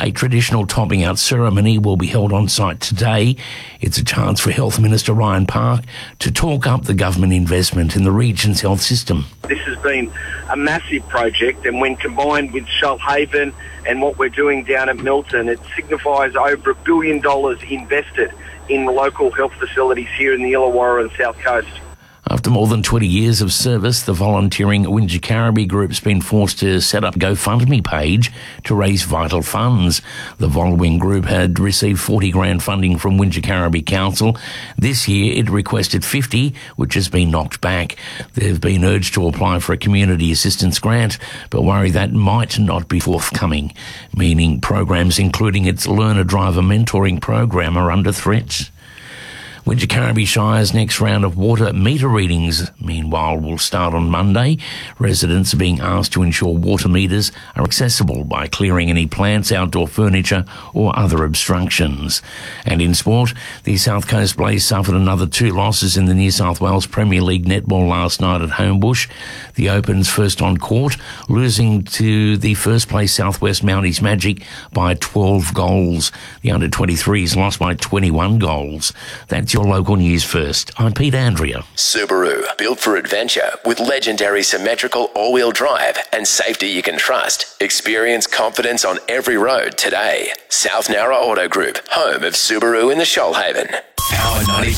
A traditional topping out ceremony will be held on site today. It's a chance for Health Minister Ryan Park to talk up the government investment in the region's health system. This has been a massive project, and when combined with Shoalhaven and what we're doing down at Milton, it signifies over $1 billion invested in local health facilities here in the Illawarra and South Coast. After more than 20 years of service, the volunteering Wingecarribee Group's been forced to set up a GoFundMe page to raise vital funds. The Volwing Group had received $40,000 funding from Wingecarribee Council. This year it requested 50, which has been knocked back. They've been urged to apply for a community assistance grant, but worry that might not be forthcoming, meaning programs including its learner driver mentoring program are under threat. Wingecarribee Shire's next round of water meter readings, meanwhile, will start on Monday. Residents are being asked to ensure water meters are accessible by clearing any plants, outdoor furniture or other obstructions. And in sport, the South Coast Blaze suffered another 2 losses in the New South Wales Premier League netball last night at Homebush. The Open's first on court, losing to the first place Southwest Mounties Magic by 12 goals. The under-23s lost by 21 goals. That's your local news first. I'm Pete Andrea. Subaru, built for adventure with legendary symmetrical all-wheel drive and safety you can trust. Experience confidence on every road today. South Nowra Auto Group, home of Subaru in the Shoalhaven. Power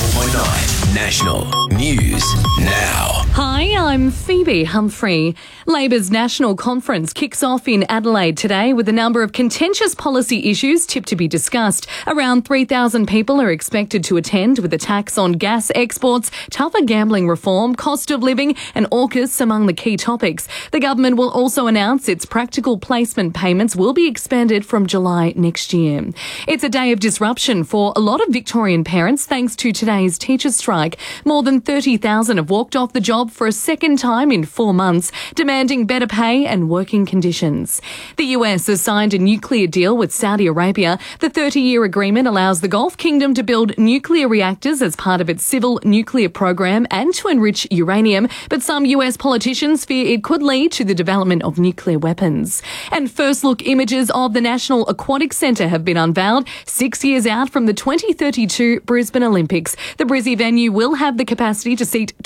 94.9 National News Now. Hi, I'm Phoebe Humphrey. Labor's National Conference kicks off in Adelaide today with a number of contentious policy issues tipped to be discussed. Around 3,000 people are expected to attend, with a tax on gas exports, tougher gambling reform, cost of living and AUKUS among the key topics. The government will also announce its practical placement payments will be expanded from July next year. It's a day of disruption for a lot of Victorian parents thanks to today's teachers' strike. More than 30,000 have walked off the job for a second time in 4 months, demanding better pay and working conditions. The US has signed a nuclear deal with Saudi Arabia. The 30-year agreement allows the Gulf Kingdom to build nuclear reactors as part of its civil nuclear program and to enrich uranium, but some US politicians fear it could lead to the development of nuclear weapons. And first look images of the National Aquatic Centre have been unveiled 6 years out from the 2032 Brisbane Olympics. The Brizzy venue will have the capacity to seat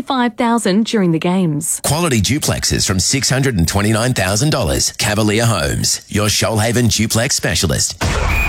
25,000 during the Games. Quality duplexes from $629,000. Cavalier Homes, your Shoalhaven duplex specialist.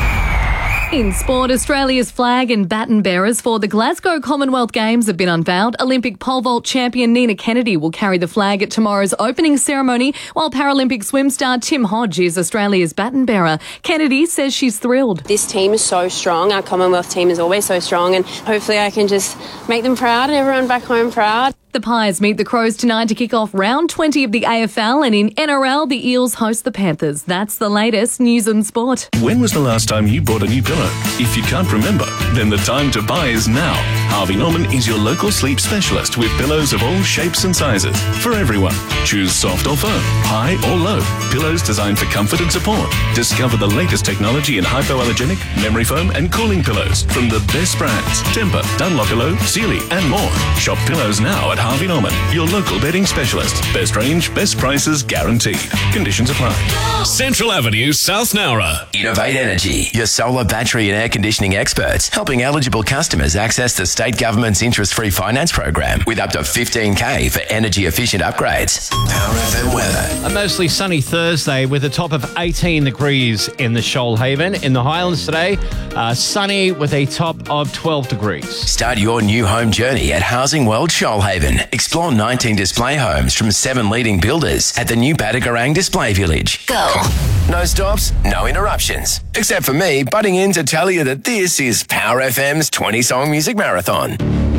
In sport, Australia's flag and baton bearers for the Glasgow Commonwealth Games have been unveiled. Olympic pole vault champion Nina Kennedy will carry the flag at tomorrow's opening ceremony, while Paralympic swim star Tim Hodge is Australia's baton bearer. Kennedy says she's thrilled. This team is so strong. Our Commonwealth team is always so strong, and hopefully I can just make them proud and everyone back home proud. The Pies meet the Crows tonight to kick off round 20 of the AFL, and in NRL, the Eels host the Panthers. That's the latest news and sport. When was the last time you bought a new pillow? If you can't remember, then the time to buy is now. Harvey Norman is your local sleep specialist with pillows of all shapes and sizes for everyone. Choose soft or firm, high or low. Pillows designed for comfort and support. Discover the latest technology in hypoallergenic, memory foam and cooling pillows from the best brands. Tempur, Dunlopillow, Sealy and more. Shop pillows now at Harvey Norman, your local bedding specialist. Best range, best prices guaranteed. Conditions apply. Central Avenue, South Nowra. Innovate Energy, your solar battery and air conditioning experts, helping eligible customers access the state government's interest-free finance program with up to $15,000 for energy-efficient upgrades. Power FM weather. A mostly sunny Thursday with a top of 18 degrees in the Shoalhaven. In the Highlands today, sunny with a top of 12 degrees. Start your new home journey at Housing World Shoalhaven. Explore 19 display homes from 7 leading builders at the new Badagarang Display Village. Go. No stops, no interruptions. Except for me butting in to tell you that this is Power FM's 20-song music marathon.